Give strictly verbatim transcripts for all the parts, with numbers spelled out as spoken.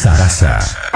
Sarasa.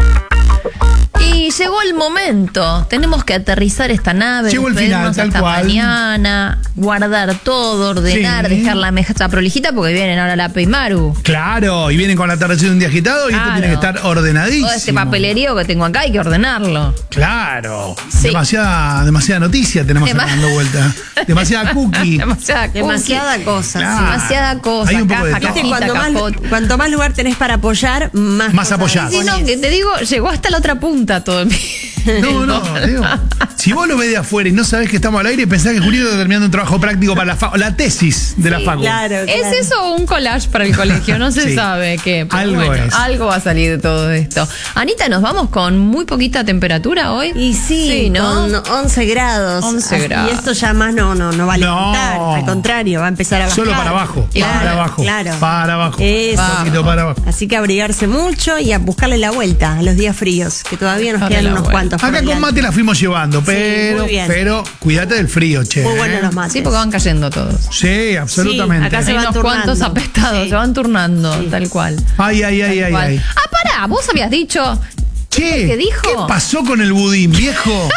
Y llegó el momento. Tenemos que aterrizar esta nave. Llegó el final, tal hasta cual. mañana, guardar todo, ordenar, Sí. dejar la mesa prolijita porque vienen ahora la Peimaru. Claro, y vienen con la atardecer de un día agitado y Claro. esto tiene que estar ordenadísimo. Todo este papelerío que tengo acá hay que ordenarlo. Claro. Sí. Demasiada, demasiada noticia tenemos Dema- acá dando vuelta. Demasiada cookie. Demasiada, Demasiada cosa. Claro. sí. demasiada cosa. Hay un poco de Caja, todo. Viste, cajita, cuanto, más, capot. cuanto más lugar tenés para apoyar, más, Más cosas apoyás. Sí, no, pones. que te digo, llegó hasta la otra punta todo el No, no, digo, si vos lo ves de afuera y no sabés que estamos al aire, pensás que Julito está terminando un trabajo práctico para la, fa- la tesis de la facu. Claro, ¿Es claro. eso un collage para el colegio? No se Sí. sabe qué. pero Algo bueno, es. algo va a salir de todo esto. Anita, ¿nos vamos con muy poquita temperatura hoy? Y sí, Sí, ¿no? con once grados. once Así- grados. Y esto ya más no, no, no va a No. levantar. Al contrario, va a empezar a bajar. Solo para abajo, Claro, para abajo, Claro. para abajo. Eso. Un poquito para abajo. Así que abrigarse mucho y a buscarle la vuelta a los días fríos, que todavía nos Darle quedan la unos vuelta. cuantos. por Acá con delante. mate la fuimos llevando, pero, muy bien. pero cuídate del frío, che. Muy ¿eh? buenos los mates. Sí, porque van cayendo todos. Sí, absolutamente. acá se Hay van unos turnando. cuantos apestados, Sí. se van turnando, Sí. tal cual. Ay, ay, ay, Tal ay, cual. ay. Ah, pará, vos habías dicho. Che, ¿Qué dijo? ¿qué pasó con el budín, viejo?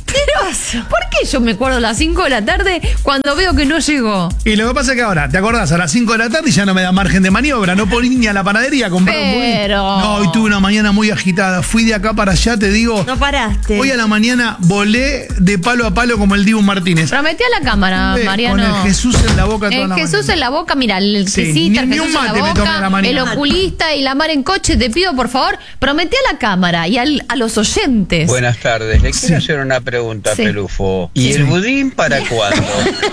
Pero, ¿por qué yo me acuerdo a las cinco de la tarde cuando veo que no llegó? Y lo que pasa es que ahora, ¿te acordás? A las cinco de la tarde y ya no me da margen de maniobra. No puedo ir ni a la panadería a comprar un budín. Pero- No, hoy tuve una mañana muy agitada. Fui de acá para allá, te digo. No paraste. Hoy a la mañana volé de palo a palo como el Dibu Martínez. Prometí a la cámara, Eh, Mariano. Con el Jesús en la boca toda El la Jesús mañana. en la boca, mira, el Sí, quesita, el ni- ni Jesús un en la mate me tomé a boca, la mañana. el oculista y la mar en coche, te pido por favor, prometí a la cámara y al- a los oyentes. Buenas tardes, le quiero Sí. hacer una pregunta, Sí. Pelufo. ¿Y Sí. el budín para cuándo?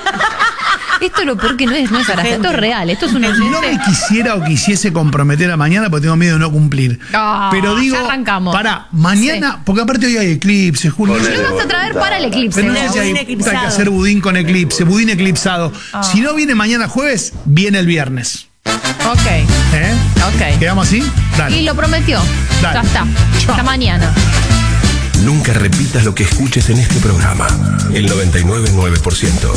Esto es lo peor que no es, no es Arasta, esto es real, esto es un No oyente. me quisiera o quisiese comprometer a mañana porque tengo miedo de no cumplir. Ah, Pero digo, ya arrancamos. para mañana, porque aparte hoy hay eclipse, Julio. Ponele. ¿Qué vas a traer para el eclipse? Pero no sé vos? si hay, Budín hay que eclipsado. hacer budín con eclipse, budín eclipsado. Ah. Si no viene mañana jueves, viene el viernes. Ok, ¿Eh? ok. ¿Quedamos así? Dale. Y lo prometió. Dale. Ya está. Chao. Hasta mañana. Nunca repitas lo que escuches en este programa. El noventa y nueve punto nueve por ciento.